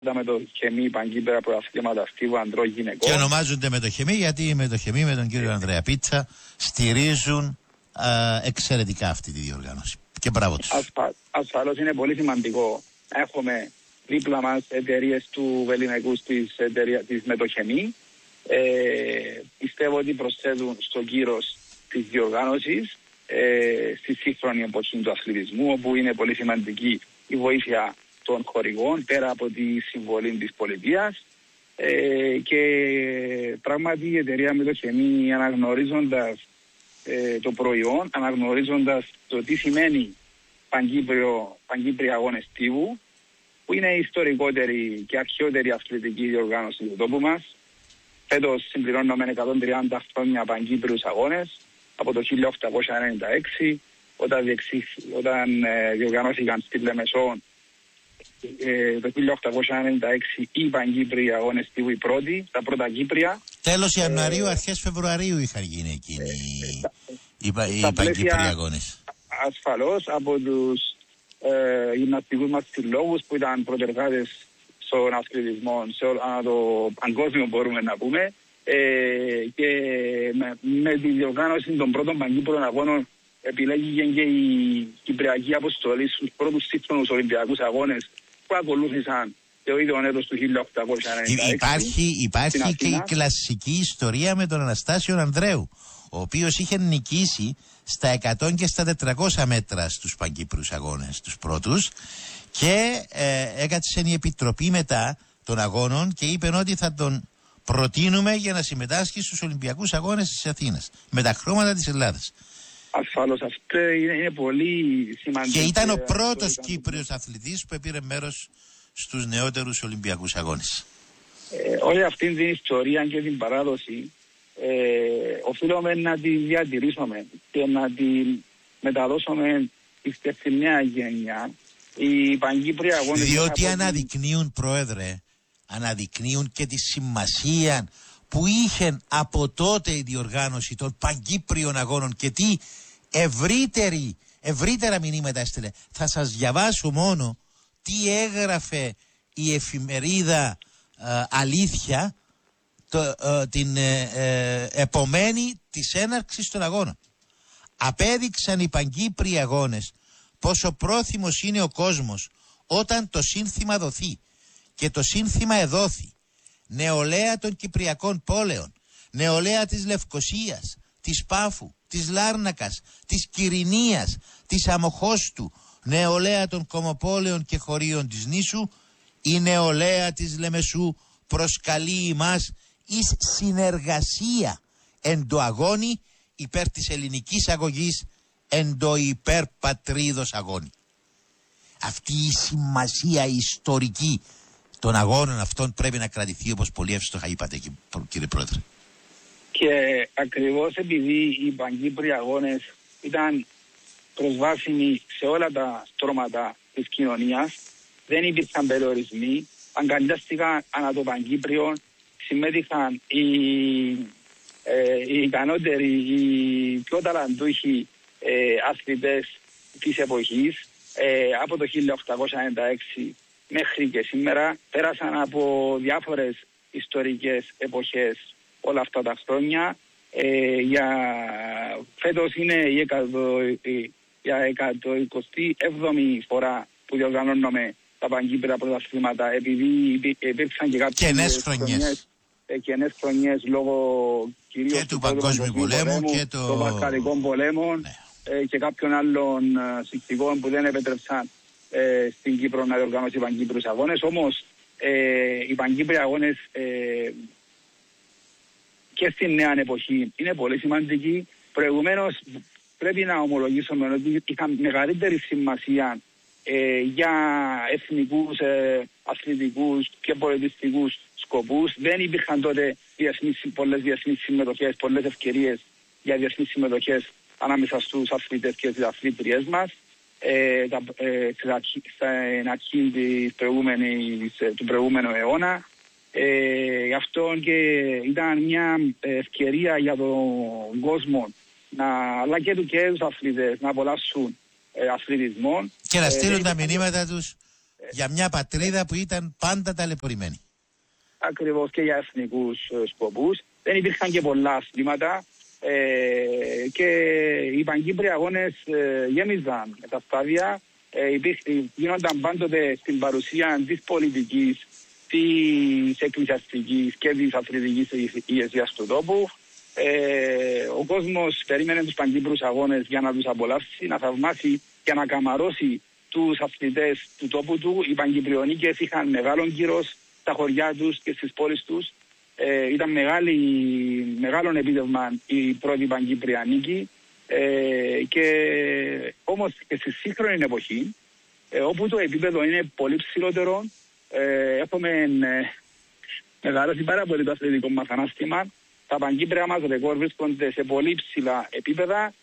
με το χεμή παγκύπρα πρωταθλήματα στίβου ανδρών γυναικών. Και ονομάζονται με το χεμή γιατί με το χεμή με τον κύριο Ανδρέα Πίτσα στηρίζουν εξαιρετικά αυτή τη διοργάνωση. Και μπράβο τους. Ασφαλώς είναι πολύ σημαντικό να έχουμε δίπλα μας εταιρείες του βεληνικούς της με το χεμή. Πιστεύω ότι προσθέτουν στο κύρος της διοργάνωσης στη σύγχρονη εποχή του αθλητισμού, όπου είναι πολύ σημαντική η βοήθεια των χορηγών πέρα από τη συμβολή της πολιτείας, και πράγματι η εταιρεία με το χεμή, αναγνωρίζοντας το προϊόν, αναγνωρίζοντας το τι σημαίνει Παγκύπρια Αγώνες Στίβου, που είναι η ιστορικότερη και αρχαιότερη αθλητική διοργάνωση του τόπου μας. Φέτος συμπληρώνουμε 130 χρόνια Παγκύπριους Αγώνες από το 1896, όταν διοργανώθηκαν στη Λεμεσό το 1896 οι Παγκύπριοι Αγώνες Στίβου, οι πρώτοι, τα πρώτα Κύπρια. Τέλος Ιανουαρίου, αρχές Φεβρουαρίου είχαν γίνει εκείνοι οι Παγκύπριοι Αγώνες. Ασφαλώς από τους γυμναστικούς μας συλλόγους που ήταν πρωτεργάτες στον αθλητισμό, σε όλο το παγκόσμιο μπορούμε να πούμε, και με τη διοργάνωση των πρώτων Παγκύπριων Αγώνων επιλέγηκε και η Κυπριακή Αποστολή στους πρώτους σύγχρονους Ολυμπιακούς Αγώνες που ακολούθησαν το ίδιο έτος του 1896. Υπάρχει και η κλασική ιστορία με τον Αναστάσιο Ανδρέου, ο οποίος είχε νικήσει στα 100 και στα 400 μέτρα στους Παγκύπριους Αγώνες τους πρώτους, και έκατσε η Επιτροπή μετά των αγώνων και είπε ότι θα τον προτείνουμε για να συμμετάσχει στους Ολυμπιακούς Αγώνες της Αθήνας με τα χρώματα της Ελλάδας. Ασφαλώς αυτό είναι πολύ σημαντικό. Και ήταν ο πρώτος Κύπριος αθλητής που πήρε μέρος στους νεότερους Ολυμπιακούς Αγώνες. Όλη αυτή την ιστορία και την παράδοση οφείλουμε να τη διατηρήσουμε και να τη μεταδώσουμε στη νέα γενιά. Οι Παγκύπριοι Αγώνες, διότι αναδεικνύουν, Πρόεδρε, αναδεικνύουν και τη σημασία που είχε από τότε η διοργάνωση των Παγκύπριων Αγώνων και τι ευρύτερα μηνύματα έστειλε. Θα σας διαβάσω μόνο τι έγραφε η εφημερίδα Αλήθεια την επομένη της έναρξης των αγώνων. Απέδειξαν οι Παγκύπριοι Αγώνες πόσο πρόθυμος είναι ο κόσμος όταν το σύνθημα δοθεί, και το σύνθημα εδόθη. Νεολαία των Κυπριακών πόλεων, νεολαία της Λευκωσίας, της Πάφου, της Λάρνακας, της Κυρηνίας, της Αμοχώστου, νεολαία των Κομοπόλεων και χωρίων της νήσου, η νεολαία της Λεμεσού προσκαλεί ημάς εις συνεργασία εν το αγώνι υπέρ της ελληνικής αγωγής, εν το υπέρ πατρίδος αγώνι. Αυτή η σημασία ιστορική των αγώνων αυτών πρέπει να κρατηθεί, όπως πολύ εύστοχα είπατε, κύριε Πρόεδρε. Και ακριβώς επειδή οι Παγκύπριοι Αγώνες ήταν προσβάσιμοι σε όλα τα στρώματα της κοινωνίας, δεν υπήρχαν περιορισμοί, αγκαλιάστηκαν ανά το Παγκύπριο, συμμετείχαν οι ικανότεροι, οι πιο ταλαντούχοι αθλητές της εποχής. Από το 1896 μέχρι και σήμερα πέρασαν από διάφορες ιστορικές εποχές όλα αυτά τα χρόνια. Φέτος είναι η 127η φορά που διοργανώνουμε τα Παγκύπρια Πρωταθλήματα, επειδή υπήρξαν και κάποιες καινές χρονιές λόγω κυρίως και του Παγκόσμιου Πολέμου και των Βαλκανικών Πολέμων, και κάποιων άλλων συνθηκών που δεν επέτρεψαν στην Κύπρο να διοργανώσει οι Παγκύπριους Αγώνες. Όμως οι Παγκύπριοι Αγώνες και στην νέα εποχή είναι πολύ σημαντικοί. Προηγουμένως πρέπει να ομολογήσουμε ότι είχαν μεγαλύτερη σημασία για εθνικούς, αθλητικούς και πολιτιστικούς σκοπούς. Δεν υπήρχαν τότε πολλές διεθνείς συμμετοχές, πολλές ευκαιρίες για διεθνείς συμμετοχές ανάμεσα στους αθλητές και τις αθλήτριές μας. Στην αρχή του προηγούμενου αιώνα. Γι' αυτό και ήταν μια ευκαιρία για τον κόσμο, αλλά και τους αθλητές, να απολαύσουν αθλητισμό και να στείλουν τα μηνύματα τους για μια πατρίδα που ήταν πάντα ταλαιπωρημένη. Ακριβώς, και για εθνικούς σκοπούς. Δεν υπήρχαν και πολλά αθλήματα και οι παγκύπριοι αγώνες γέμιζαν τα στάδια. Γίνονταν πάντοτε στην παρουσία της πολιτικής, της εκκλησιαστικής και της αθλητικής ηγεσίας του τόπου. Ο κόσμος περίμενε τους παγκύπριους αγώνες για να τους απολαύσει, να θαυμάσει και να καμαρώσει τους αθλητές του τόπου του. Οι παγκυπριονίκες είχαν μεγάλον κύρος στα χωριά τους και στις πόλεις τους. Ήταν μεγάλο επίτευγμα η πρώτη παγκύπρια νίκη. Και όμως και στη σύγχρονη εποχή, όπου το επίπεδο είναι πολύ ψηλότερο, έχουμε μεγαλώσει πάρα πολύ το αθλητικό μας ανάστημα. Τα παγκύπρια μας ρεκόρ βρίσκονται σε πολύ ψηλά επίπεδα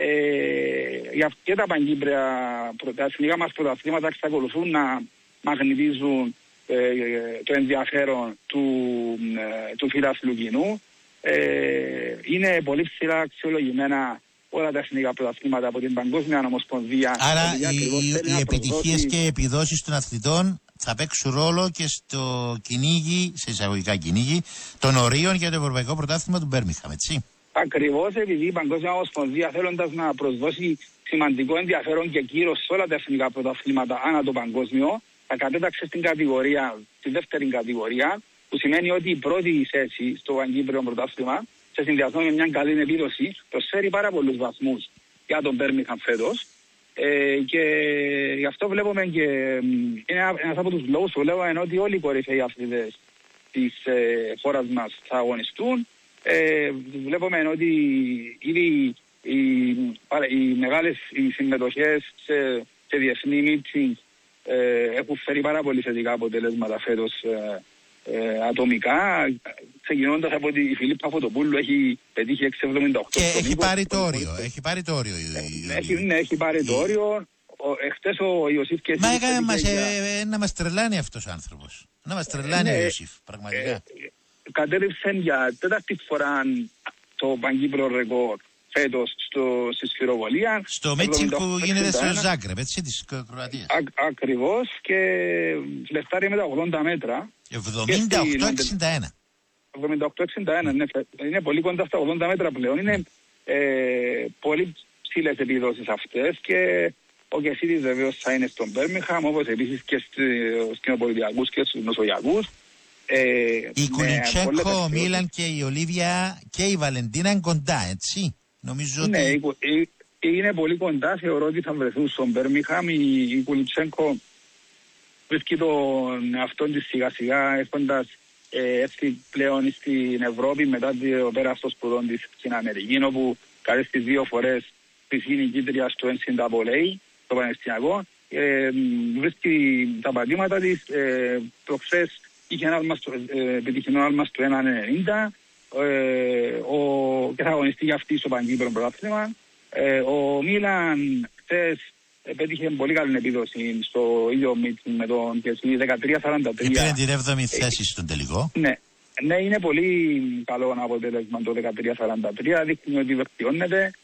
και τα παγκύπρια, τα εθνικά μας πρωταθλήματα εξακολουθούν να μαγνητίζουν το ενδιαφέρον του φιλάθλου κοινού. Είναι πολύ ψηλά αξιολογημένα όλα τα εθνικά πρωταθλήματα από την Παγκόσμια Ομοσπονδία. Άρα οι επιτυχίες και οι επιδόσεις των αθλητών θα παίξουν ρόλο και στο κυνήγι, σε εισαγωγικά κυνήγι, των ορίων για το Ευρωπαϊκό Πρωτάθλημα του Μπέρμιγχαμ, έτσι. Ακριβώς, επειδή η Παγκόσμια Ομοσπονδία, θέλοντας να προσδώσει σημαντικό ενδιαφέρον και κύρος σε όλα τα εθνικά πρωταθλήματα ανά το παγκόσμιο, θα κατέταξε στην κατηγορία, στη δεύτερη κατηγορία, που σημαίνει ότι η πρώτη θέση στο Παγκύπριο Πρωτάθλημα, σε συνδυασμό με μια καλή επίδοση, προσφέρει πάρα πολλούς βαθμούς για τον Μπέρμιγχαμ φέτος. Και γι' αυτό βλέπουμε και είναι ένας από τους λόγους που βλέπουμε ότι όλοι οι κορυφαίοι αθλητές της χώρας μας θα αγωνιστούν. Βλέπουμε ότι ήδη οι μεγάλες συμμετοχές σε διεθνή meeting έχουν φέρει πάρα πολύ θετικά αποτελέσματα φέτος ατομικά, ξεκινώντας από τη Φιλίππα Φωτοπούλου, έχει πετύχει 6,78. Και έχει πάρει το όριο. Έχει πάρει το όριο. Έχει πάρει το όριο. Εχθές ο Ιωσήφ και μα να μας τρελάνει αυτός ο άνθρωπος. Να μας τρελάνει ο Ιωσήφ, πραγματικά. Κατέδειξε για τέταρτη φορά το παγκύπριο ρεκόρ φέτος στη σφυροβολία. Στο meeting που γίνεται στο Ζάγκρεπ, έτσι, της Κροατίας. Ακριβώς, και φλεχτάρει με τα 80 μέτρα. 78-61. 78-61, είναι πολύ κοντά στα 80 μέτρα πλέον. Είναι πολύ ψηλές επιδόσεις αυτές και ο Κεσίδης βεβαίως θα είναι στον Μπέρμιγχαμ, όπως επίσης και στους κοινοπολιτιακούς και στους νοσογειακούς. Η Κουνιτσέγκο, ο Μίλαν και η Ολίβια και η Βαλεντίνα είναι κοντά, έτσι. Νομίζω ναι, ότι... είναι πολύ κοντά. Θεωρώ ότι θα βρεθούν στον Μπέρμιγχαμ. Η Κουνιτσέγκο βρίσκει τον εαυτόν της σιγά σιγά, έχοντας έρθει πλέον στην Ευρώπη μετά το πέρας των σπουδών της στην Αμερική, όπου καλές τις 2 φορές της γίνει νικήτρια στο NCAA, το Πανεπιστημιακό. Βρίσκει τα πατήματα της. Προχθές είχε ένα επιτυχημένο άλμα στο 1.90 και θα αγωνιστεί για αυτή στο Παγκύπριο Πρωτάθλημα. Ο Μίλαν χθες πέτυχε πολύ καλή επίδοση στο ίδιο meeting με τον Κεσίδη, 13-43. Πήρε την 7η θέση στον τελικό. Ναι, είναι πολύ καλό αποτέλεσμα το 13-43, δείχνει ότι βελτιώνεται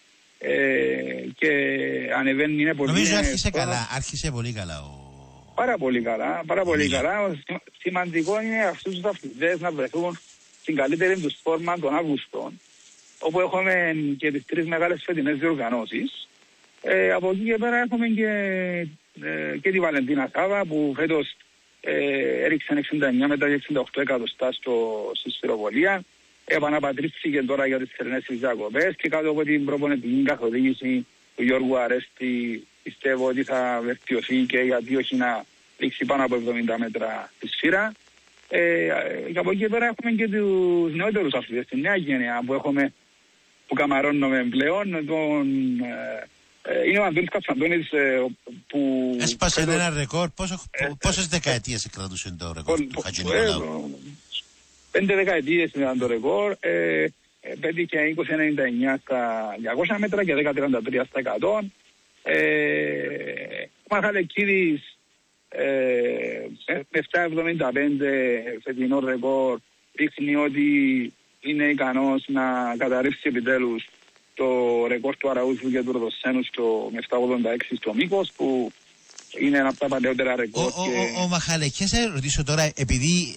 και ανεβαίνει. Είναι πολύ. Νομίζω άρχισε καλά, άρχισε πολύ καλά Πάρα πολύ καλά, πάρα πολύ καλά. Σημαντικό είναι αυτούς τους αθλητές να βρεθούν στην καλύτερη τους φόρμα των Αύγουστο, όπου έχουμε και τις 3 μεγάλες φετινές διοργανώσεις. Από εκεί και πέρα έχουμε και τη Βαλεντίνα Σάβα, που φέτος έριξε 69 μετά και 68 εκατοστά στη σφυροβολία. Επαναπατρίστηκε τώρα για τις θερινές διακοπές και κάτω από την προπονητική καθοδήγηση του Γιώργου Αρέστη πιστεύω ότι θα βελτιωθεί και γιατί όχι να ρίξει πάνω από 70 μέτρα τη σφύρα. Και από εκεί και πέρα έχουμε και τους νεότερους αθλητές, τη νέα γενιά που καμαρώνουμε πλέον. Είναι ο Αντώνης Κατσαντώνης που... Έσπασε ένα ρεκόρ. Πόσες δεκαετίες κρατούσε το ρεκόρ του Χατζηνικολάου? 5 δεκαετίες ήταν το ρεκόρ. Πέτυχε 20-99 στα 200 μέτρα και 10-33 στα 100. Ο Μαχαλεκίδης 7.75 φετινό ρεκόρ δείχνει ότι είναι ικανός να καταρρεύσει επιτέλους το ρεκόρ του Αραούζου και του Ροδοσένου με 7.86 στο μήκος, που είναι ένα από τα παλαιότερα ρεκόρ. Ο Μαχαλεκιάς, θα ρωτήσω τώρα, επειδή